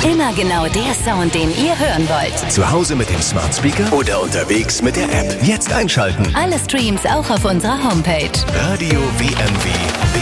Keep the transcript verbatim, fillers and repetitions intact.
Immer genau der Sound, den ihr hören wollt. Zu Hause mit dem Smart Speaker oder unterwegs mit der App. Jetzt einschalten. Alle Streams auch auf unserer Homepage. Radio W M W.